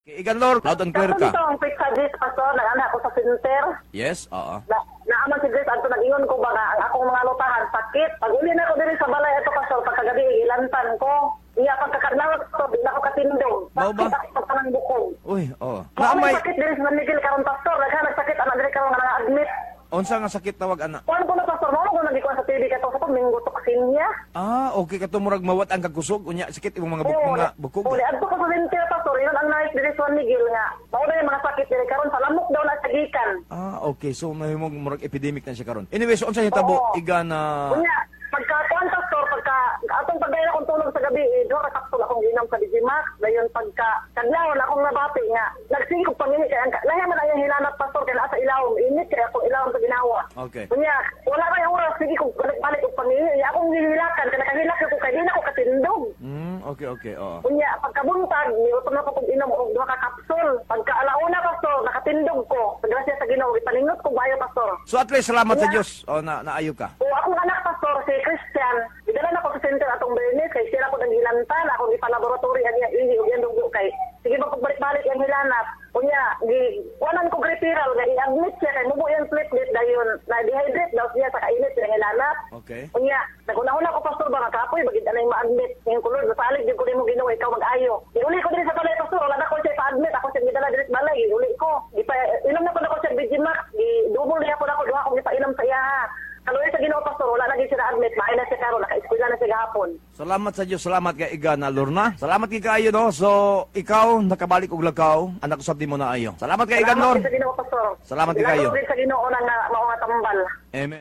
Igan Lord, loud and clear ka. Dito ang quick suggest, Pastor, nag-anak ko sa center. Yes, oo. Naaman si Grace, ato nag-ingon ko ba nga, ang akong mga lutahan, sakit. Pag uli na ko diri sa balay, ito, Pastor, pagkagabi, ilantan ko. Iya, pagkakadlawat ko, di na ako katindong. Mao ba? Sakit ako sa ng bukong. Uy, oo. May sakit diri sa San Miguel karon, Pastor. Nagsakit, anak diri karon nga na-admit. Unsa nga sakit tawag ana? Kuan ko na, Pastor, mo ko nagikuan sa TV ka to, sa minggo toksin niya. Okay ka murag mawat ang kagkusog unya sakit imong mga bukog. Uli, adto ko sa center, Pastor, yun ang nurse diri sa San Miguel nga. Mao na yung mga sakit diri karon sa lamok daw na sa gikan. Okay. So mahimong murag epidemic na siya karon. Anyway, so unsa yung tabo iga na Unya, pagka-kuan, Pastor, atong pagdaya akong tulog sa gabi, doon kapsul akong ginom sa Digimax. Dayon pagka-kadlawon akong nabati nga, nagsingkog pangini kaya lahi man ang hinanap, Pastor, kaya sa ilawom, init kaya akong ilawom sa ginawa. Okay. Unya, wala pa yung oras, sige kong balik og pangini, akong hihilakan, kaya nakahilak ko kaya di na ako katindog. Okay, oo. Unya, pagkabuntag, niutom na ko kung inom og duha ka kapsul. Pagka-alauna, Pastor, nakatindog ko. Paggrasya sa Ginoo, ipaningot ko bayo, Pastor. So at least salamat sa Dios. Naayo ka. O akong anak, Pastor, si Christian, idala na ko sa center atong Bernes, kay sila ko naghilantan, akong ipalaboratory ang ihi o yan dugo kay. Sige ba pagbalik-balik yung hilanap. Unya, wanan ko referral, nga i-admit siya, kay mubo yung platelet dayon, na-dehydrate daw siya sa kainit ng hilanap. Okay. Unya, naguna-una ko, Pastor, ba, kapoy, bagid na yung ma-admit. Yung kulod, nasalig din ko rin mo ginawa, ikaw mag-ayo. Iuli ko din sa balay, Pastor, wala na ko siya pa-admit, ako siya gidala din sa balay, iuli ko. Inom na ko na ko siya Digimax, double niya ko na ko, duha ko ipainom sa iya, ha. Kaluoy sa Ginoo, Pastor, wala na din siya na-admit, maay na siya karon, naka-eskwela na siya gahapon. Salamat sa Dios, salamat kay iga na Lorna. Salamat kay kayo no. So ikaw nakabalik og lakaw, anak usab mo na ayo. Salamat kay iga Lord. Salamat sa Ginoo, Pastor. Salamat kay kayo. Salamat sa Ginoo na mao nga tambal. Amen.